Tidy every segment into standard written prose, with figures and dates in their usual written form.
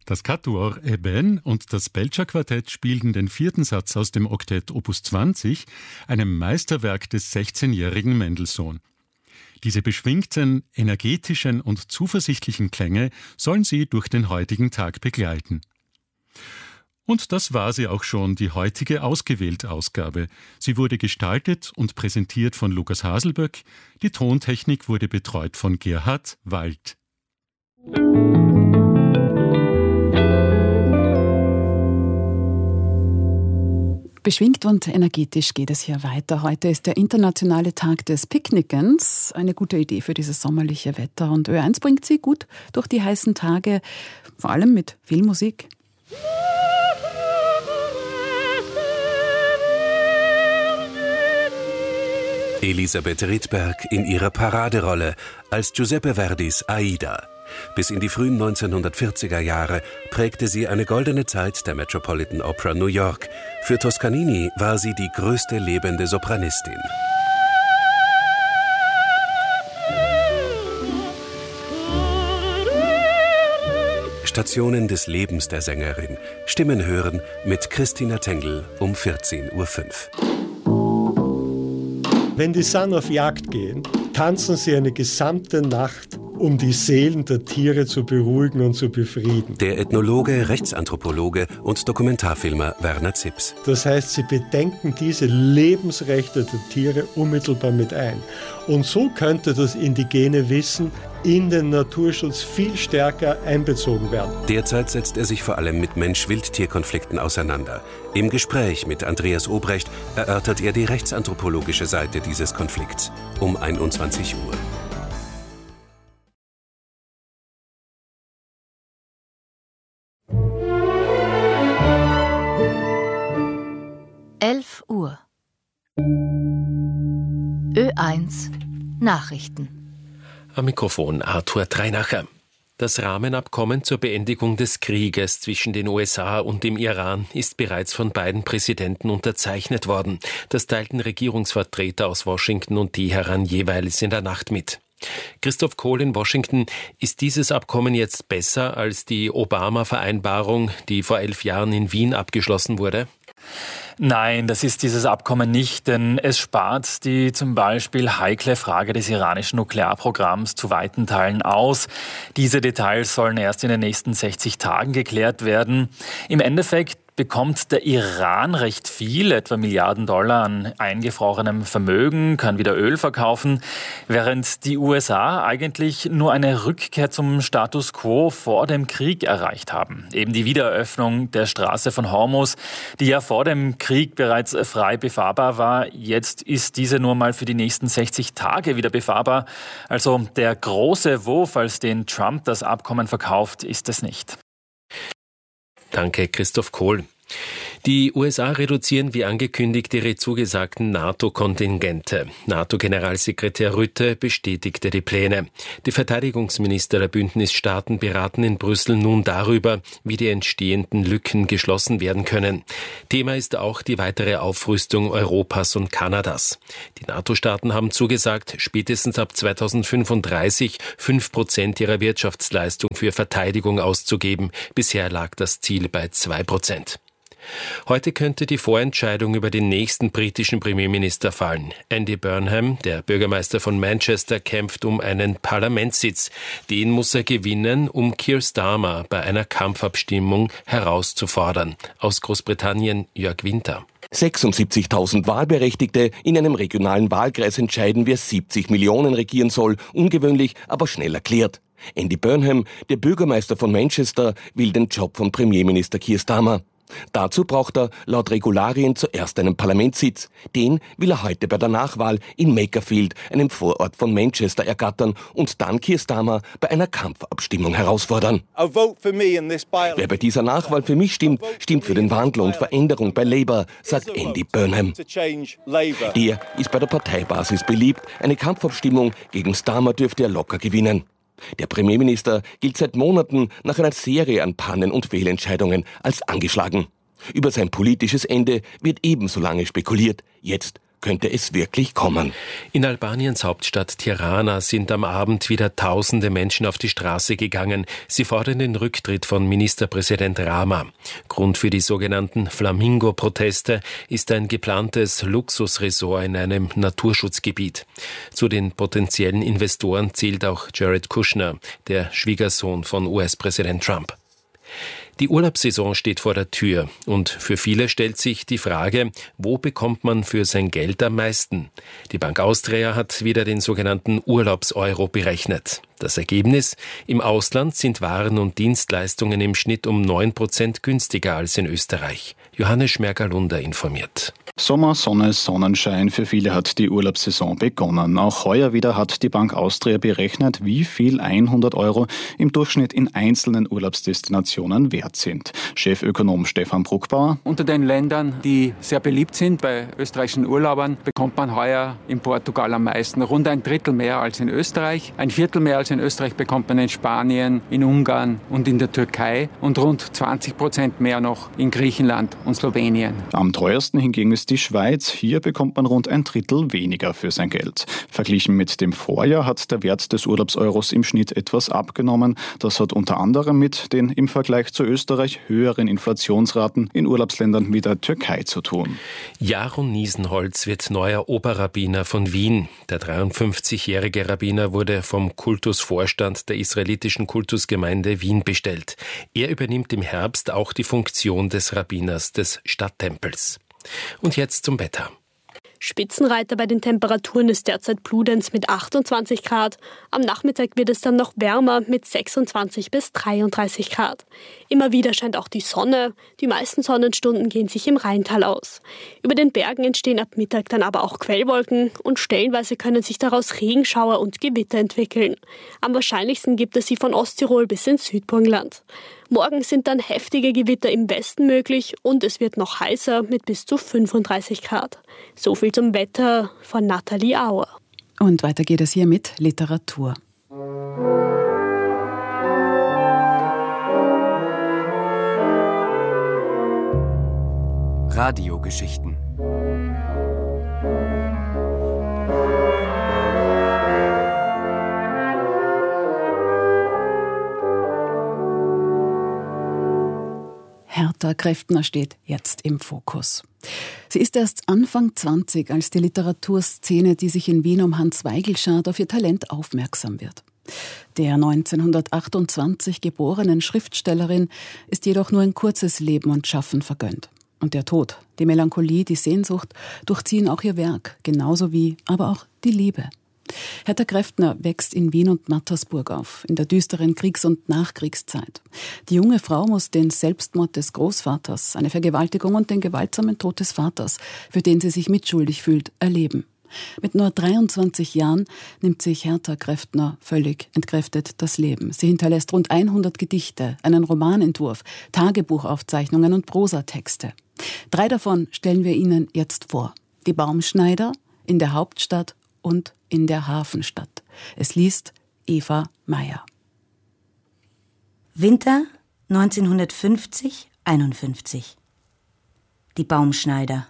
Das Quatuor Eben und das Belcher Quartett spielten den 4. Satz aus dem Oktett Opus 20, einem Meisterwerk des 16-jährigen Mendelssohn. Diese beschwingten, energetischen und zuversichtlichen Klänge sollen Sie durch den heutigen Tag begleiten. Und das war sie auch schon, die heutige Ausgewählt-Ausgabe. Sie wurde gestaltet und präsentiert von Lukas Haselböck. Die Tontechnik wurde betreut von Gerhard Wald. Beschwingt und energetisch geht es hier weiter. Heute ist der internationale Tag des Picknickens. Eine gute Idee für dieses sommerliche Wetter. Und Ö1 bringt Sie gut durch die heißen Tage, vor allem mit viel Musik. Elisabeth Rydberg in ihrer Paraderolle als Giuseppe Verdis Aida. Bis in die frühen 1940er Jahre prägte sie eine goldene Zeit der Metropolitan Opera New York. Für Toscanini war sie die größte lebende Sopranistin. Stationen des Lebens der Sängerin. Stimmen hören mit Christina Tengel um 14:05 Uhr. Wenn die Sun auf Jagd gehen, tanzen sie eine gesamte Nacht, um die Seelen der Tiere zu beruhigen und zu befrieden. Der Ethnologe, Rechtsanthropologe und Dokumentarfilmer Werner Zips. Das heißt, sie bedenken diese Lebensrechte der Tiere unmittelbar mit ein. Und so könnte das indigene Wissen in den Naturschutz viel stärker einbezogen werden. Derzeit setzt er sich vor allem mit Mensch-Wild-Tier-Konflikten auseinander. Im Gespräch mit Andreas Obrecht erörtert er die rechtsanthropologische Seite dieses Konflikts um 21 Uhr. Uhr. Ö1 Nachrichten. Am Mikrofon Arthur Treinacher. Das Rahmenabkommen zur Beendigung des Krieges zwischen den USA und dem Iran ist bereits von beiden Präsidenten unterzeichnet worden. Das teilten Regierungsvertreter aus Washington und Teheran jeweils in der Nacht mit. Christoph Kohl in Washington, ist dieses Abkommen jetzt besser als die Obama-Vereinbarung, die vor 11 Jahren in Wien abgeschlossen wurde? Nein, das ist dieses Abkommen nicht, denn es spart die zum Beispiel heikle Frage des iranischen Nuklearprogramms zu weiten Teilen aus. Diese Details sollen erst in den nächsten 60 Tagen geklärt werden. Im Endeffekt bekommt der Iran recht viel, etwa Milliarden Dollar an eingefrorenem Vermögen, kann wieder Öl verkaufen, während die USA eigentlich nur eine Rückkehr zum Status quo vor dem Krieg erreicht haben. Eben die Wiedereröffnung der Straße von Hormuz, die ja vor dem Krieg bereits frei befahrbar war. Jetzt ist diese nur mal für die nächsten 60 Tage wieder befahrbar. Also der große Wurf, als den Trump das Abkommen verkauft, ist es nicht. Danke, Christoph Kohl. Die USA reduzieren wie angekündigt ihre zugesagten NATO-Kontingente. NATO-Generalsekretär Rutte bestätigte die Pläne. Die Verteidigungsminister der Bündnisstaaten beraten in Brüssel nun darüber, wie die entstehenden Lücken geschlossen werden können. Thema ist auch die weitere Aufrüstung Europas und Kanadas. Die NATO-Staaten haben zugesagt, spätestens ab 2035 5% ihrer Wirtschaftsleistung für Verteidigung auszugeben. Bisher lag das Ziel bei 2%. Heute könnte die Vorentscheidung über den nächsten britischen Premierminister fallen. Andy Burnham, der Bürgermeister von Manchester, kämpft um einen Parlamentssitz. Den muss er gewinnen, um Keir Starmer bei einer Kampfabstimmung herauszufordern. Aus Großbritannien Jörg Winter. 76.000 Wahlberechtigte in einem regionalen Wahlkreis entscheiden, wer 70 Millionen regieren soll. Ungewöhnlich, aber schnell erklärt. Andy Burnham, der Bürgermeister von Manchester, will den Job von Premierminister Keir Starmer. Dazu braucht er laut Regularien zuerst einen Parlamentssitz. Den will er heute bei der Nachwahl in Makerfield, einem Vorort von Manchester, ergattern und dann Keir Starmer bei einer Kampfabstimmung herausfordern. Wer bei dieser Nachwahl für mich stimmt, stimmt für den Wandel und Veränderung bei Labour, sagt Andy Burnham. Der ist bei der Parteibasis beliebt. Eine Kampfabstimmung gegen Starmer dürfte er locker gewinnen. Der Premierminister gilt seit Monaten nach einer Serie an Pannen und Fehlentscheidungen als angeschlagen. Über sein politisches Ende wird ebenso lange spekuliert. Jetzt Könnte es wirklich kommen? In Albaniens Hauptstadt Tirana sind am Abend wieder tausende Menschen auf die Straße gegangen. Sie fordern den Rücktritt von Ministerpräsident Rama. Grund für die sogenannten Flamingo-Proteste ist ein geplantes Luxusresort in einem Naturschutzgebiet. Zu den potenziellen Investoren zählt auch Jared Kushner, der Schwiegersohn von US-Präsident Trump. Die Urlaubssaison steht vor der Tür und für viele stellt sich die Frage, wo bekommt man für sein Geld am meisten? Die Bank Austria hat wieder den sogenannten Urlaubseuro berechnet. Das Ergebnis? Im Ausland sind Waren und Dienstleistungen im Schnitt um 9% günstiger als in Österreich. Johannes Schmerger-Lunder informiert. Sommer, Sonne, Sonnenschein, für viele hat die Urlaubssaison begonnen. Auch heuer wieder hat die Bank Austria berechnet, wie viel 100 Euro im Durchschnitt in einzelnen Urlaubsdestinationen wert sind. Chefökonom Stefan Bruckbauer. Unter den Ländern, die sehr beliebt sind bei österreichischen Urlaubern, bekommt man heuer in Portugal am meisten. Rund ein Drittel mehr als in Österreich. Ein Viertel mehr als in Österreich bekommt man in Spanien, in Ungarn und in der Türkei. Und rund 20% mehr noch in Griechenland und Slowenien. Am teuersten hingegen ist die Schweiz. Hier bekommt man rund ein Drittel weniger für sein Geld. Verglichen mit dem Vorjahr hat der Wert des Urlaubseuros im Schnitt etwas abgenommen. Das hat unter anderem mit den im Vergleich zu Österreich höheren Inflationsraten in Urlaubsländern wie der Türkei zu tun. Jaron Niesenholz wird neuer Oberrabbiner von Wien. Der 53-jährige Rabbiner wurde vom Kultusvorstand der israelitischen Kultusgemeinde Wien bestellt. Er übernimmt im Herbst auch die Funktion des Rabbiners des Stadttempels. Und jetzt zum Wetter. Spitzenreiter bei den Temperaturen ist derzeit Bludenz mit 28 Grad. Am Nachmittag wird es dann noch wärmer mit 26 bis 33 Grad. Immer wieder scheint auch die Sonne. Die meisten Sonnenstunden gehen sich im Rheintal aus. Über den Bergen entstehen ab Mittag dann aber auch Quellwolken und stellenweise können sich daraus Regenschauer und Gewitter entwickeln. Am wahrscheinlichsten gibt es sie von Osttirol bis ins Südburgenland. Morgen sind dann heftige Gewitter im Westen möglich und es wird noch heißer mit bis zu 35 Grad. So viel zum Wetter von Nathalie Auer. Und weiter geht es hier mit Literatur. Radiogeschichten. Hertha Kräftner steht jetzt im Fokus. Sie ist erst Anfang 20, als die Literaturszene, die sich in Wien um Hans Weigel schart, auf ihr Talent aufmerksam wird. Der 1928 geborenen Schriftstellerin ist jedoch nur ein kurzes Leben und Schaffen vergönnt. Und der Tod, die Melancholie, die Sehnsucht durchziehen auch ihr Werk, genauso wie aber auch die Liebe. Hertha Kräftner wächst in Wien und Mattersburg auf, in der düsteren Kriegs- und Nachkriegszeit. Die junge Frau muss den Selbstmord des Großvaters, eine Vergewaltigung und den gewaltsamen Tod des Vaters, für den sie sich mitschuldig fühlt, erleben. Mit nur 23 Jahren nimmt sich Hertha Kräftner völlig entkräftet das Leben. Sie hinterlässt rund 100 Gedichte, einen Romanentwurf, Tagebuchaufzeichnungen und Prosatexte. 3 davon stellen wir Ihnen jetzt vor. Die Baumschneider, in der Hauptstadt und in der Hafenstadt. Es liest Eva Meyer. Winter 1950-51. Die Baumschneider.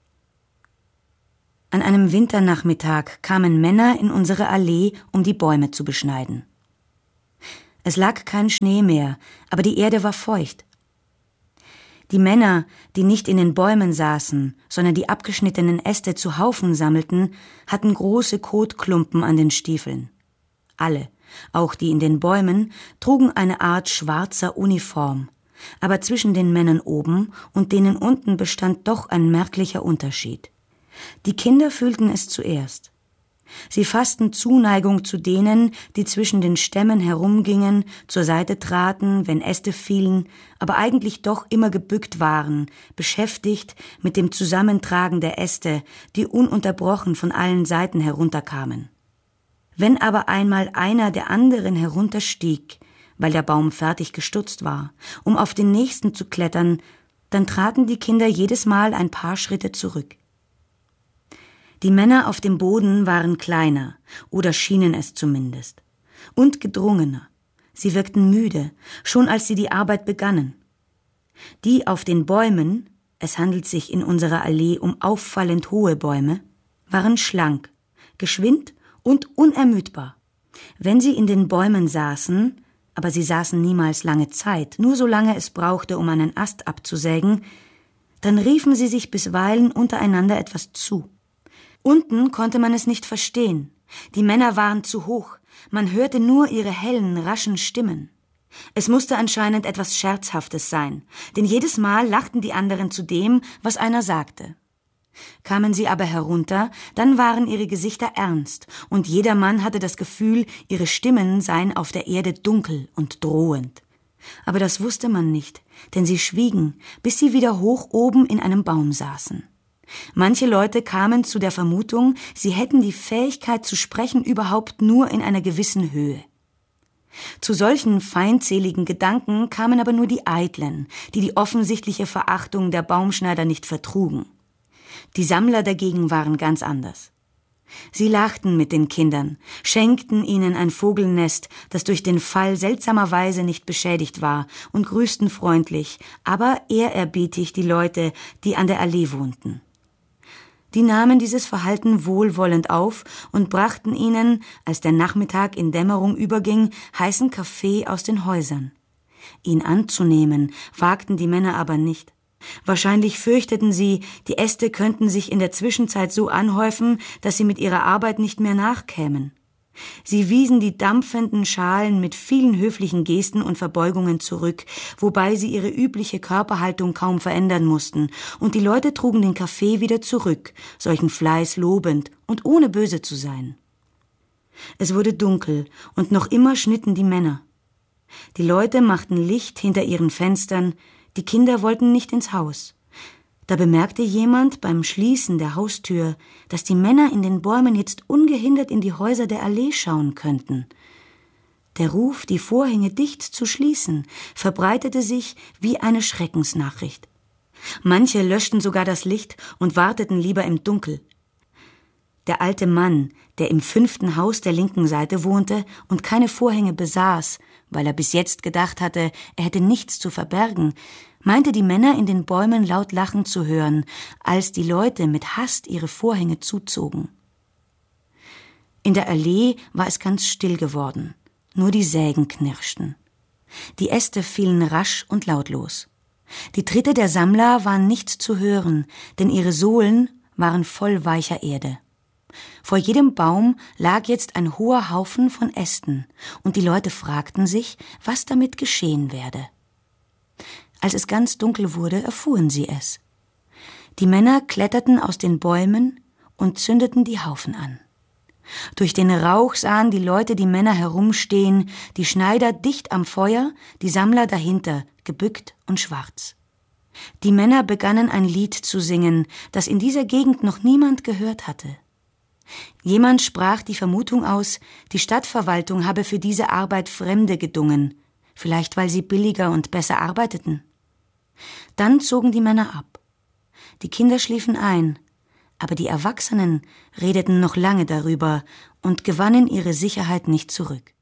An einem Winternachmittag kamen Männer in unsere Allee, um die Bäume zu beschneiden. Es lag kein Schnee mehr, aber die Erde war feucht. Die Männer, die nicht in den Bäumen saßen, sondern die abgeschnittenen Äste zu Haufen sammelten, hatten große Kotklumpen an den Stiefeln. Alle, auch die in den Bäumen, trugen eine Art schwarzer Uniform, aber zwischen den Männern oben und denen unten bestand doch ein merklicher Unterschied. Die Kinder fühlten es zuerst. Sie fassten Zuneigung zu denen, die zwischen den Stämmen herumgingen, zur Seite traten, wenn Äste fielen, aber eigentlich doch immer gebückt waren, beschäftigt mit dem Zusammentragen der Äste, die ununterbrochen von allen Seiten herunterkamen. Wenn aber einmal einer der anderen herunterstieg, weil der Baum fertig gestutzt war, um auf den nächsten zu klettern, dann traten die Kinder jedes Mal ein paar Schritte zurück. Die Männer auf dem Boden waren kleiner, oder schienen es zumindest, und gedrungener. Sie wirkten müde, schon als sie die Arbeit begannen. Die auf den Bäumen, es handelt sich in unserer Allee um auffallend hohe Bäume, waren schlank, geschwind und unermüdbar. Wenn sie in den Bäumen saßen, aber sie saßen niemals lange Zeit, nur solange es brauchte, um einen Ast abzusägen, dann riefen sie sich bisweilen untereinander etwas zu. Unten konnte man es nicht verstehen. Die Männer waren zu hoch, man hörte nur ihre hellen, raschen Stimmen. Es musste anscheinend etwas Scherzhaftes sein, denn jedes Mal lachten die anderen zu dem, was einer sagte. Kamen sie aber herunter, dann waren ihre Gesichter ernst, und jedermann hatte das Gefühl, ihre Stimmen seien auf der Erde dunkel und drohend. Aber das wusste man nicht, denn sie schwiegen, bis sie wieder hoch oben in einem Baum saßen. Manche Leute kamen zu der Vermutung, sie hätten die Fähigkeit zu sprechen überhaupt nur in einer gewissen Höhe. Zu solchen feindseligen Gedanken kamen aber nur die Eitlen, die die offensichtliche Verachtung der Baumschneider nicht vertrugen. Die Sammler dagegen waren ganz anders. Sie lachten mit den Kindern, schenkten ihnen ein Vogelnest, das durch den Fall seltsamerweise nicht beschädigt war, und grüßten freundlich, aber ehrerbietig die Leute, die an der Allee wohnten. Die nahmen dieses Verhalten wohlwollend auf und brachten ihnen, als der Nachmittag in Dämmerung überging, heißen Kaffee aus den Häusern. Ihn anzunehmen wagten die Männer aber nicht. Wahrscheinlich fürchteten sie, die Äste könnten sich in der Zwischenzeit so anhäufen, dass sie mit ihrer Arbeit nicht mehr nachkämen. Sie wiesen die dampfenden Schalen mit vielen höflichen Gesten und Verbeugungen zurück, wobei sie ihre übliche Körperhaltung kaum verändern mussten, und die Leute trugen den Kaffee wieder zurück, solchen Fleiß lobend und ohne böse zu sein. Es wurde dunkel, und noch immer schnitten die Männer. Die Leute machten Licht hinter ihren Fenstern, die Kinder wollten nicht ins Haus. Da bemerkte jemand beim Schließen der Haustür, dass die Männer in den Bäumen jetzt ungehindert in die Häuser der Allee schauen könnten. Der Ruf, die Vorhänge dicht zu schließen, verbreitete sich wie eine Schreckensnachricht. Manche löschten sogar das Licht und warteten lieber im Dunkel. Der alte Mann, der im 5. Haus der linken Seite wohnte und keine Vorhänge besaß, weil er bis jetzt gedacht hatte, er hätte nichts zu verbergen, meinte die Männer in den Bäumen laut lachen zu hören, als die Leute mit Hast ihre Vorhänge zuzogen. In der Allee war es ganz still geworden, nur die Sägen knirschten. Die Äste fielen rasch und lautlos. Die Tritte der Sammler waren nicht zu hören, denn ihre Sohlen waren voll weicher Erde. Vor jedem Baum lag jetzt ein hoher Haufen von Ästen, und die Leute fragten sich, was damit geschehen werde. Als es ganz dunkel wurde, erfuhren sie es. Die Männer kletterten aus den Bäumen und zündeten die Haufen an. Durch den Rauch sahen die Leute die Männer herumstehen, die Schneider dicht am Feuer, die Sammler dahinter, gebückt und schwarz. Die Männer begannen ein Lied zu singen, das in dieser Gegend noch niemand gehört hatte. Jemand sprach die Vermutung aus, die Stadtverwaltung habe für diese Arbeit Fremde gedungen, vielleicht weil sie billiger und besser arbeiteten. Dann zogen die Männer ab. Die Kinder schliefen ein, aber die Erwachsenen redeten noch lange darüber und gewannen ihre Sicherheit nicht zurück.